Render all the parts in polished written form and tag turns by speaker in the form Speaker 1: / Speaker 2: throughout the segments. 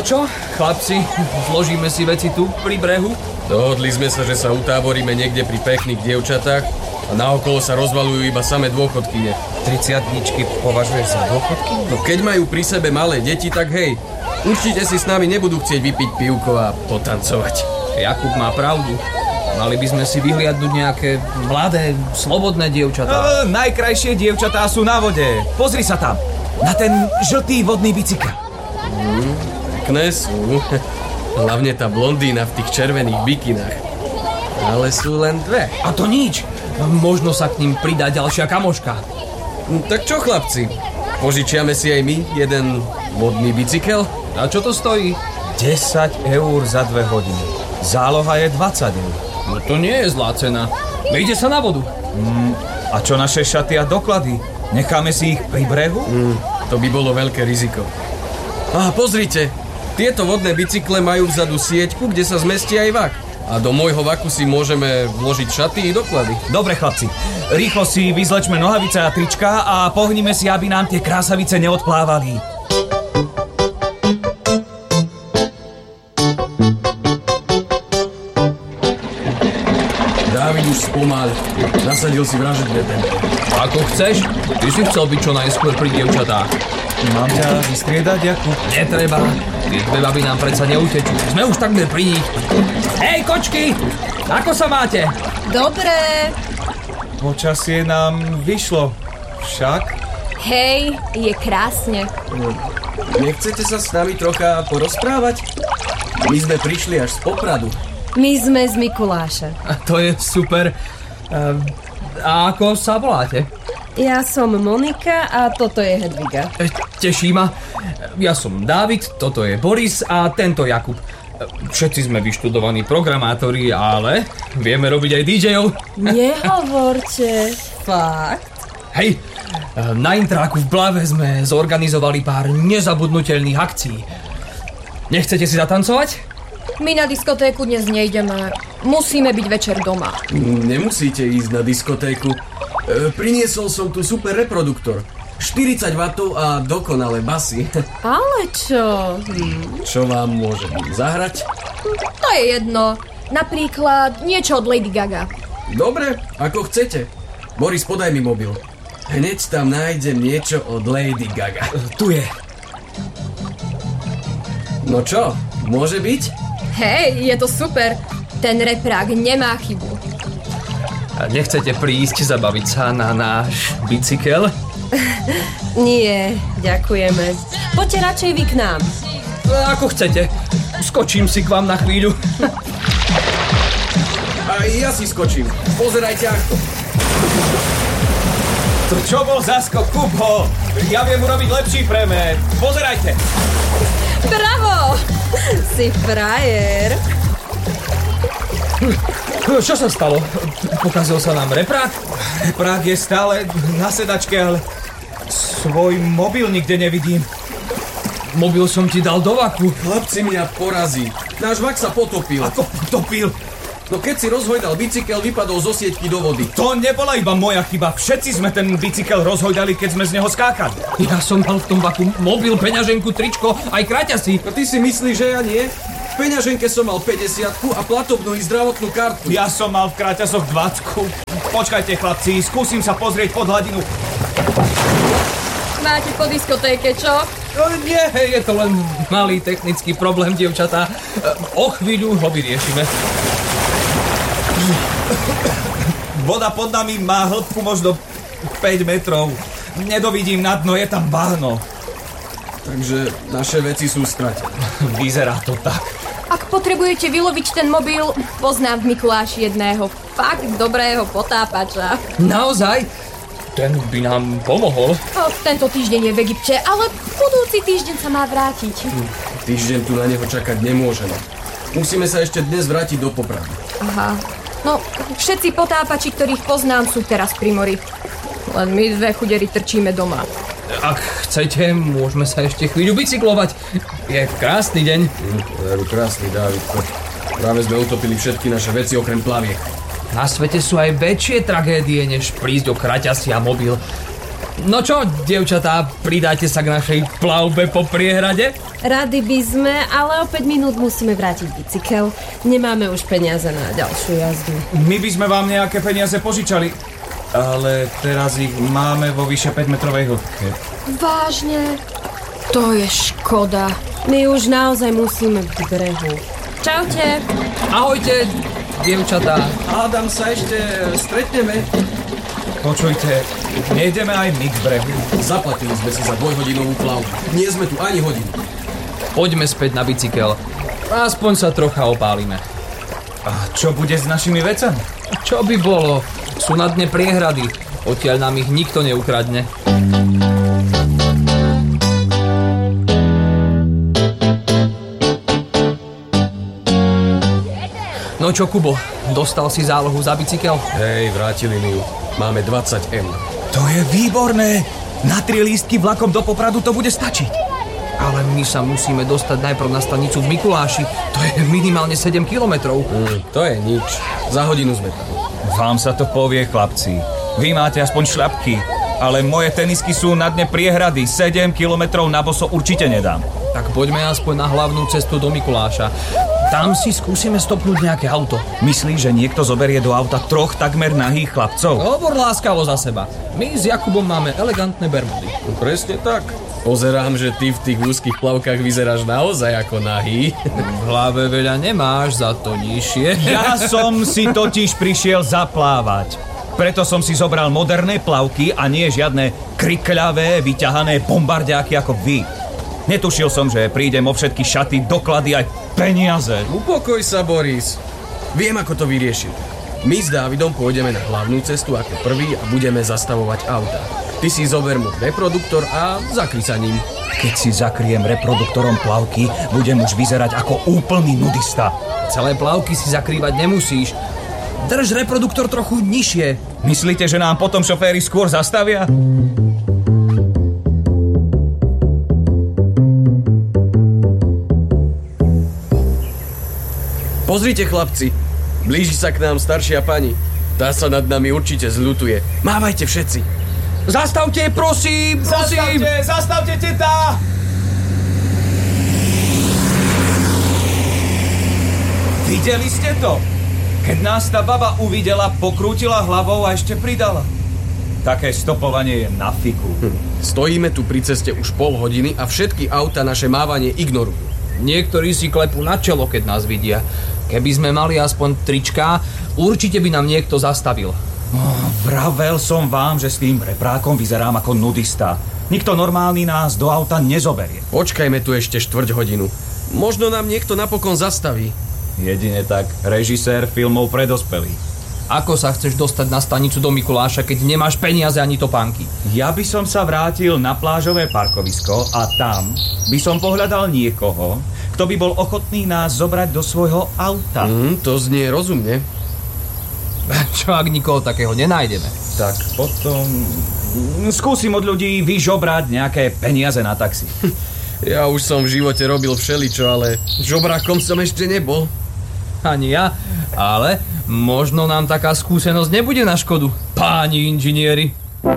Speaker 1: čo, chlapci, zložíme si veci tu pri brehu?
Speaker 2: Dohodli sme sa, že sa utáboríme niekde pri pekných dievčatách a naokolo sa rozvalujú iba samé dôchodkyne.
Speaker 1: 30-tničky považuješ za dôchodky?
Speaker 2: No keď majú pri sebe malé deti, tak hej, určite si s nami nebudú chcieť vypiť pivko a potancovať.
Speaker 1: Jakub má pravdu. Mali by sme si vyhliadnúť nejaké mladé, slobodné dievčatá.
Speaker 3: Najkrajšie dievčatá sú na vode. Pozri sa tam, na ten žltý vodný bicykel.
Speaker 2: Pekné sú. Hlavne tá blondína v tých červených bikinách. Ale sú len dve.
Speaker 1: A to nič. Možno sa k ním pridá ďalšia kamoška.
Speaker 2: Tak čo, chlapci? Požičiame si aj my jeden vodný bicykel?
Speaker 1: A čo to stojí?
Speaker 3: 10 eur za 2 hodiny. Záloha je 20 eur.
Speaker 1: No to nie je zlá cena. Vejde sa na vodu.
Speaker 3: A čo naše šaty a doklady? Necháme si ich pri brehu?
Speaker 2: To by bolo veľké riziko. Pozrite, tieto vodné bicykle majú vzadu sieťku, kde sa zmestí aj vak. A do môjho vaku si môžeme vložiť šaty i doklady.
Speaker 3: Dobre, chlapci, rýchlo si vyzlečme nohavice a trička a pohnime si, aby nám tie krásavice neodplávali.
Speaker 2: Dávid už spomal. Nasadil si vražedné tempo.
Speaker 1: Ako chceš, ty si chcel byť čo najskôr pri dievčatách.
Speaker 3: Mám ťa vystriedať, Jakub?
Speaker 1: Netreba. Tie dve baby nám predsa neutečú. Sme už takmer pri nich. Hej, kočky! Ako sa máte?
Speaker 4: Dobre.
Speaker 3: Počasie nám vyšlo. Však?
Speaker 4: Hej, je krásne.
Speaker 2: Nechcete sa s nami trocha porozprávať? My sme prišli až z Popradu.
Speaker 4: My sme z Mikuláša.
Speaker 1: To je super. A ako sa voláte?
Speaker 4: Ja som Monika a toto je Hedviga.
Speaker 1: Teší ma. Ja som Dávid, toto je Boris a tento Jakub. Všetci sme vyštudovaní programátori, ale vieme robiť aj DJov.
Speaker 4: Nehovorte. Fakt?
Speaker 1: Hej, na Intráku v Blave sme zorganizovali pár nezabudnutelných akcií. Nechcete si zatancovať?
Speaker 4: My na diskotéku dnes nejdeme. Musíme byť večer doma.
Speaker 2: Nemusíte ísť na diskotéku. Priniesol som tu super reproduktor. 40 W a dokonalé basy.
Speaker 4: Ale čo?
Speaker 2: Čo vám môžem zahrať?
Speaker 4: To je jedno. Napríklad niečo od Lady Gaga.
Speaker 2: Dobre, ako chcete. Boris, podaj mi mobil. Hneď tam nájdem niečo od Lady Gaga.
Speaker 3: Tu je.
Speaker 2: No čo, môže byť?
Speaker 4: Hej, je to super. Ten reprák nemá chybu.
Speaker 1: Nechcete prísť zabaviť sa na náš bicykel?
Speaker 4: Nie, ďakujeme. Poďte radšej vy k nám.
Speaker 1: Ako chcete. Skočím si k vám na chvíľu.
Speaker 2: A ja si skočím. Pozerajte ako.
Speaker 3: To čo bol za skok, Kubo? Ja viem urobiť lepší premet. Pozerajte.
Speaker 4: Bravo! Si frajer.
Speaker 1: Čo sa stalo? Pokazil sa nám reprák?
Speaker 3: Reprák je stále na sedačke, ale svoj mobil nikde nevidím.
Speaker 1: Mobil som ti dal do vaku.
Speaker 2: Chlapci, mňa porazí. Náš vak sa potopil.
Speaker 3: Ako potopil?
Speaker 2: No keď si rozhojdal bicykel, vypadol zo sieťky do vody.
Speaker 3: To nebola iba moja chyba. Všetci sme ten bicykel rozhojdali, keď sme z neho skákali.
Speaker 1: Ja som mal v tom vaku mobil, peňaženku, tričko, aj kraťasy.
Speaker 2: A ty si myslíš, že ja nie? V peňaženke som mal 50 a platobnú i zdravotnú kartu.
Speaker 3: Ja som mal v kraťasoch 20. Počkajte, chlapci, skúsim sa pozrieť pod hladinu.
Speaker 4: Máte po diskotéke, čo?
Speaker 1: Nie, je to len malý technický problém, dievčatá. O chvíľu ho vyriešime.
Speaker 3: Voda pod nami má hĺbku možno 5 metrov. Nedovidím na dno, je tam bahno.
Speaker 2: Takže naše veci sú stratené.
Speaker 3: Vyzerá to tak.
Speaker 4: Ak potrebujete vyloviť ten mobil, poznám v Mikuláši jedného fakt dobrého potápača.
Speaker 1: Naozaj? Ten by nám pomohol.
Speaker 4: Tento týždeň je v Egypte, ale budúci týždeň sa má vrátiť.
Speaker 2: Týždeň tu na neho čakať nemôžeme. Musíme sa ešte dnes vrátiť do Popradu.
Speaker 4: Aha. No, všetci potápači, ktorých poznám, sú teraz pri mori. Len my dve chuderi trčíme doma.
Speaker 1: Ak chcete, môžeme sa ešte chvíľu bicyklovať. Je krásny deň.
Speaker 2: Veru krásny, Dávidko. Práve sme utopili všetky naše veci okrem plaviek.
Speaker 1: Na svete sú aj väčšie tragédie, než prísť o kraťasy a mobil. No čo, dievčatá, pridáte sa k našej plavbe po priehrade?
Speaker 5: Rady by sme, ale o 5 minút musíme vrátiť bicykel. Nemáme už peniaze na ďalšiu jazdu.
Speaker 3: My by sme vám nejaké peniaze požičali, ale teraz ich máme vo vyše 5-metrovej hĺbke.
Speaker 4: Vážne? To je škoda.
Speaker 5: My už naozaj musíme k brehu. Čaute.
Speaker 1: Ahojte, dievčatá.
Speaker 2: Hádam sa ešte stretneme.
Speaker 3: Počujte, nejdeme aj my k brehu.
Speaker 2: Zaplatili sme si za dvojhodinovú plavbu. Nie sme tu ani hodinu.
Speaker 1: Poďme späť na bicykel. Aspoň sa trocha opálime.
Speaker 3: A čo bude s našimi vecami?
Speaker 1: Čo by bolo? Sú na dne priehrady. Odtiaľ nám ich nikto neukradne. No čo, Kubo, dostal si zálohu za bicykel?
Speaker 2: Hej, vrátili mi ju. Máme 20 eur.
Speaker 3: To je výborné! Na 3 lístky vlakom do Popradu to bude stačiť.
Speaker 1: Ale my sa musíme dostať najprv na stanicu v Mikuláši. To je minimálne 7 kilometrov.
Speaker 2: To je nič. Za hodinu sme tam.
Speaker 3: Vám sa to povie, chlapci. Vy máte aspoň šľapky, ale moje tenisky sú na dne priehrady. 7 kilometrov na boso určite nedám.
Speaker 1: Tak poďme aspoň na hlavnú cestu do Mikuláša. Tam si skúsime stopnúť nejaké auto.
Speaker 3: Myslíš, že niekto zoberie do auta 3 takmer nahých chlapcov?
Speaker 1: Hovor láskavo za seba. My s Jakubom máme elegantné bermudy.
Speaker 2: Presne tak. Pozerám, že ty v tých úzkých plavkách vyzeráš naozaj ako nahý.
Speaker 1: V hlave veľa nemáš, za to nižšie.
Speaker 3: Ja som si totiž prišiel zaplávať. Preto som si zobral moderné plavky a nie žiadne krikľavé, vyťahané bombardiáky ako vy. Netušil som, že prídem o všetky šaty, doklady aj peniaze.
Speaker 2: Upokoj sa, Boris. Viem, ako to vyriešiť. My s Dávidom pôjdeme na hlavnú cestu ako prvý a budeme zastavovať auta. Ty si zober môj reproduktor a zakry sa ním.
Speaker 3: Keď si zakriem reproduktorom plavky, budem už vyzerať ako úplný nudista.
Speaker 1: Celé plavky si zakrývať nemusíš. Drž reproduktor trochu nižšie.
Speaker 3: Myslíte, že nám potom šoféri skôr zastavia?
Speaker 2: Pozrite, chlapci. Blíži sa k nám staršia pani. Tá sa nad nami určite zľutuje. Mávajte všetci.
Speaker 1: Zastavte, prosím, prosím.
Speaker 3: Zastavte, teta! Videli ste to? Keď nás tá baba uvidela, pokrútila hlavou a ešte pridala. Také stopovanie je na fiku.
Speaker 2: Stojíme tu pri ceste už pol hodiny a všetky auta naše mávanie ignorujú.
Speaker 1: Niektorí si klepú na čelo, keď nás vidia. Keby sme mali aspoň trička, určite by nám niekto zastavil.
Speaker 3: Vravel som vám, že s tým reprákom vyzerám ako nudista. Nikto normálny nás do auta nezoberie.
Speaker 2: Počkajme tu ešte 4 hodinu. Možno nám niekto napokon zastaví.
Speaker 3: Jedine tak režisér filmov pre dospelých.
Speaker 1: Ako sa chceš dostať na stanicu do Mikuláša, keď nemáš peniaze ani topánky?
Speaker 3: Ja by som sa vrátil na plážové parkovisko a tam by som pohľadal niekoho, kto by bol ochotný nás zobrať do svojho auta.
Speaker 2: To znie rozumne.
Speaker 1: Čo ak nikoho takého nenájdeme?
Speaker 3: Tak potom skúsim od ľudí vyžobrať nejaké peniaze na taxi.
Speaker 2: Ja už som v živote robil všeličo, ale žobrákom som ešte nebol.
Speaker 1: Ani ja, ale možno nám taká skúsenosť nebude na škodu, páni inžinieri.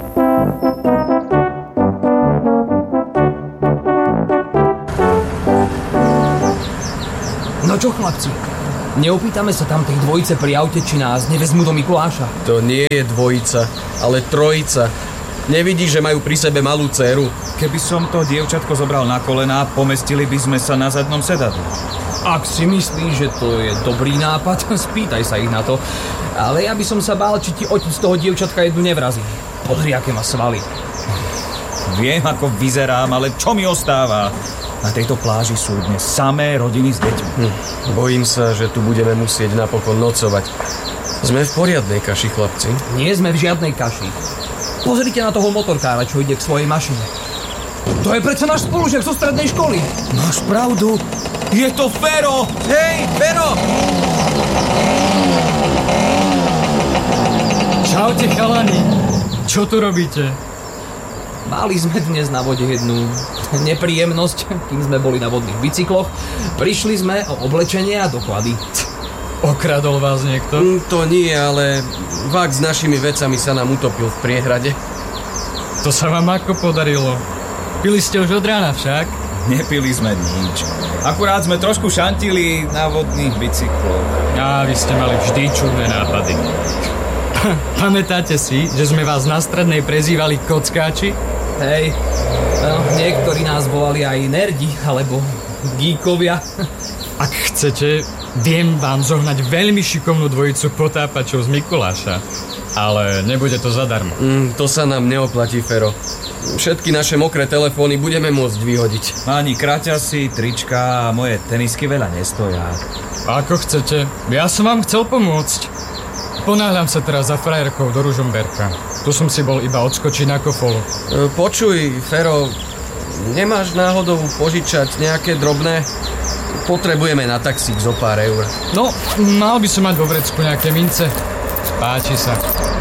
Speaker 1: No čo, chlapci? Neopýtame sa tam tej dvojice pri aute, či nás nevezmú do Mikuláša?
Speaker 2: To nie je dvojica, ale trojica. Nevidíš, že majú pri sebe malú dcéru?
Speaker 3: Keby som to dievčatko zobral na kolená, pomestili by sme sa na zadnom sedadle.
Speaker 1: Ak si myslíš, že to je dobrý nápad, spýtaj sa ich na to. Ale ja by som sa bál, či ti otec toho dievčatka jednu nevrazí. Pozri, aké má svaly.
Speaker 3: Viem, ako vyzerám, ale čo mi ostáva? Na tejto pláži sú dnes samé rodiny s deťmi.
Speaker 2: Bojím sa, že tu budeme musieť napokon nocovať. Sme v poriadnej kaši, chlapci.
Speaker 1: Nie sme v žiadnej kaši. Pozrite na toho motorkára, čo ide k svojej mašine. To je predsa náš spolužiak zo strednej školy.
Speaker 3: Máš pravdu. Je to Fero!
Speaker 2: Hej, Fero!
Speaker 6: Čaute, chalani. Čo tu robíte?
Speaker 1: Mali sme dnes na vode jednu nepríjemnosť, kým sme boli na vodných bicykloch. Prišli sme o oblečenie a doklady.
Speaker 6: Okradol vás niekto?
Speaker 2: To nie, ale vák s našimi vecami sa nám utopil v priehrade.
Speaker 6: To sa vám ako podarilo? Pili ste už od rána však?
Speaker 3: Nepili sme nič. Akurát sme trošku šantili na vodných bicykloch.
Speaker 6: A vy ste mali vždy čudné nápady. Pamätáte si, že sme vás na strednej prezývali kockáči?
Speaker 1: Hej, no, niektorí nás volali aj nerdi, alebo geekovia.
Speaker 6: Ak chcete, viem vám zohnať veľmi šikovnú dvojicu potápačov z Mikuláša. Ale nebude to zadarmo.
Speaker 2: To sa nám neoplatí, Fero. Všetky naše mokré telefóny budeme môcť vyhodiť.
Speaker 3: Ani kraťasy, trička a moje tenisky veľa nestoja.
Speaker 6: Ako chcete, ja som vám chcel pomôcť. Ponáhľam sa teraz za frajerkou do Ružomberka. Tu som si bol iba odskočiť na kofolu.
Speaker 2: Počuj, Fero, nemáš náhodou požičať nejaké drobné? Potrebujeme na taxík zo pár eur.
Speaker 6: No, mal by som mať vo vrecku nejaké mince. Páči sa.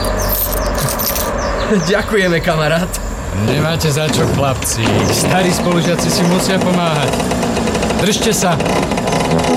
Speaker 2: Ďakujeme, kamarát.
Speaker 6: Nemáte za čo, chlapci. Starí spolužiaci si musia pomáhať. Držte sa.